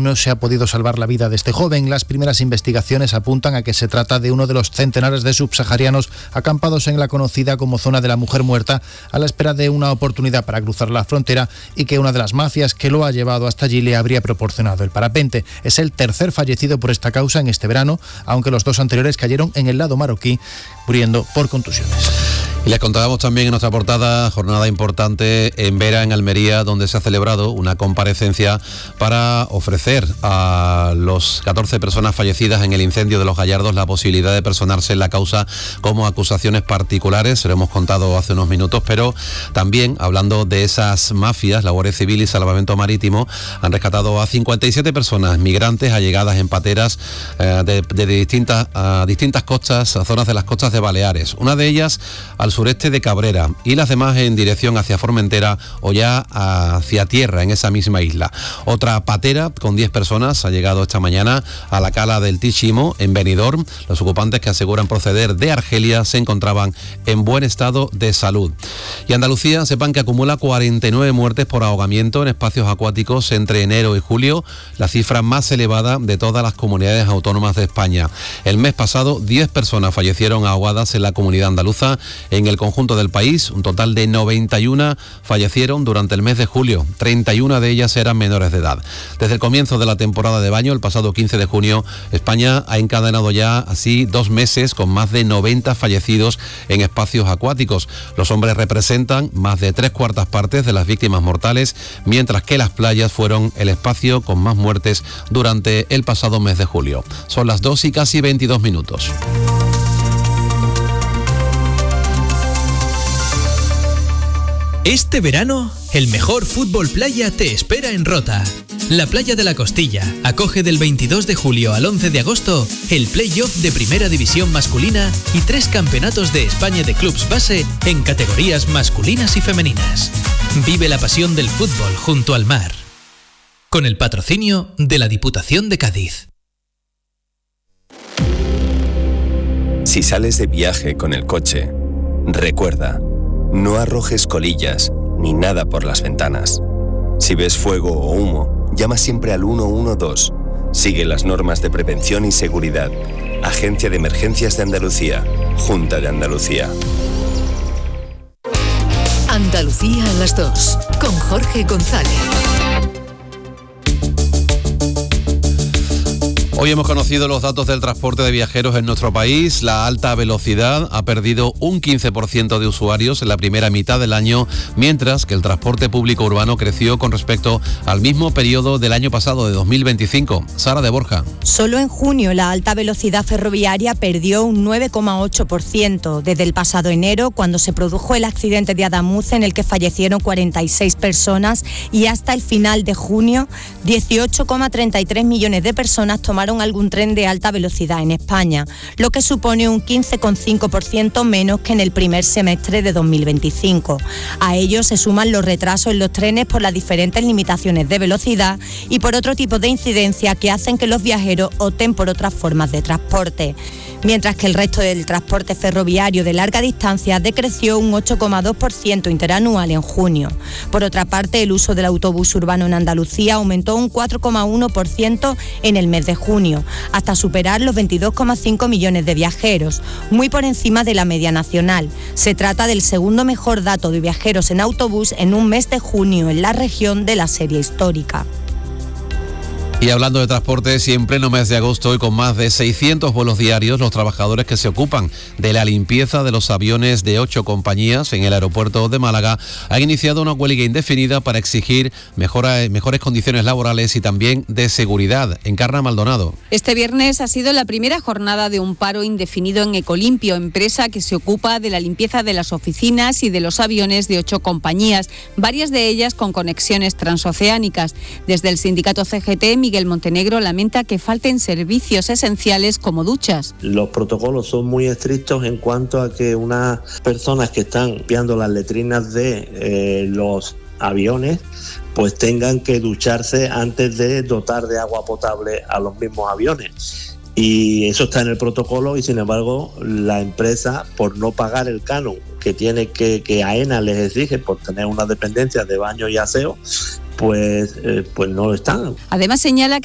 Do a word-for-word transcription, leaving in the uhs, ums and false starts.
no se ha podido salvar la vida de este joven. Las primeras investigaciones apuntan a que se trata de uno de los centenares de subsaharianos acampados en la conocida como zona de la mujer muerta, a la espera de una oportunidad para cruzar la frontera, y que una de las mafias que lo ha llevado hasta allí le habría proporcionado el parapente. Es el tercer fallecido por esta causa en este verano, aunque los dos anteriores cayeron en el lado marroquí, muriendo por contusiones. Y les contábamos también en nuestra portada, jornada importante en Vera, en Almería, donde se ha celebrado una comparecencia para ofrecer a los catorce personas fallecidas en el incendio de Los Gallardos la posibilidad de personarse en la causa como acusaciones particulares. Se lo hemos contado hace unos minutos, pero también hablando de esas mafias, la Guardia Civil y Salvamento Marítimo han rescatado a cincuenta y siete personas migrantes allegadas en pateras eh, de, de distintas, a distintas costas, a zonas de las costas de Baleares. Una de ellas al sureste de Cabrera y las demás en dirección hacia Formentera o ya hacia tierra en esa misma isla. Otra patera con diez personas ha llegado esta mañana a la cala del Tichimo en Benidorm. Los ocupantes, que aseguran proceder de Argelia, se encontraban en buen estado de salud. Y Andalucía, sepan que acumula cuarenta y nueve muertes por ahogamiento en espacios acuáticos entre enero y julio, la cifra más elevada de todas las comunidades autónomas de España. El mes pasado, diez personas fallecieron ahogadas en la comunidad andaluza. En el conjunto del país, un total de noventa y uno fallecieron durante el mes de julio. treinta y una de ellas eran menores de edad. Desde el comienzo de la temporada de baño, el pasado quince de junio, España ha encadenado ya así dos meses con más de noventa fallecidos en espacios acuáticos. Los hombres representan más de tres cuartas partes de las víctimas mortales, mientras que las playas fueron el espacio con más muertes durante el pasado mes de julio. Son las dos y casi veintidós minutos. Este verano, el mejor fútbol playa te espera en Rota. La Playa de la Costilla acoge del veintidós de julio al once de agosto el play-off de Primera División masculina y tres campeonatos de España de clubs base en categorías masculinas y femeninas. Vive la pasión del fútbol junto al mar. Con el patrocinio de la Diputación de Cádiz. Si sales de viaje con el coche, recuerda, no arrojes colillas ni nada por las ventanas. Si ves fuego o humo, llama siempre al uno uno dos. Sigue las normas de prevención y seguridad. Agencia de Emergencias de Andalucía. Junta de Andalucía. Andalucía a las dos, con Jorge González. Hoy hemos conocido los datos del transporte de viajeros en nuestro país. La alta velocidad ha perdido un quince por ciento de usuarios en la primera mitad del año, mientras que el transporte público urbano creció con respecto al mismo periodo del año pasado, de dos mil veinticinco. Sara de Borja. Solo en junio la alta velocidad ferroviaria perdió un nueve coma ocho por ciento. Desde el pasado enero, cuando se produjo el accidente de Adamuz en el que fallecieron cuarenta y seis personas, y hasta el final de junio, dieciocho coma treinta y tres millones de personas tomaron algún tren de alta velocidad en España, lo que supone un quince coma cinco por ciento menos que en el primer semestre de dos mil veinticinco. A ello se suman los retrasos en los trenes por las diferentes limitaciones de velocidad y por otro tipo de incidencia que hacen que los viajeros opten por otras formas de transporte. Mientras que el resto del transporte ferroviario de larga distancia decreció un ocho coma dos por ciento interanual en junio. Por otra parte, el uso del autobús urbano en Andalucía aumentó un cuatro coma uno por ciento en el mes de junio, hasta superar los veintidós coma cinco millones de viajeros, muy por encima de la media nacional. Se trata del segundo mejor dato de viajeros en autobús en un mes de junio en la región de la serie histórica. Y hablando de transporte, y en pleno mes de agosto y con más de seiscientos vuelos diarios, los trabajadores que se ocupan de la limpieza de los aviones de ocho compañías en el aeropuerto de Málaga han iniciado una huelga indefinida para exigir mejora, mejores condiciones laborales y también de seguridad. Encarna Maldonado. Este viernes ha sido la primera jornada de un paro indefinido en Ecolimpio, empresa que se ocupa de la limpieza de las oficinas y de los aviones de ocho compañías, varias de ellas con conexiones transoceánicas. Desde el sindicato C G T, Miguel Montenegro lamenta que falten servicios esenciales como duchas. Los protocolos son muy estrictos en cuanto a que unas personas que están limpiando las letrinas de eh, los aviones pues tengan que ducharse antes de dotar de agua potable a los mismos aviones. Y eso está en el protocolo y sin embargo la empresa, por no pagar el canon que tiene que, que AENA les exige por tener unas dependencias de baño y aseo, pues, eh, pues no lo están. Además señala que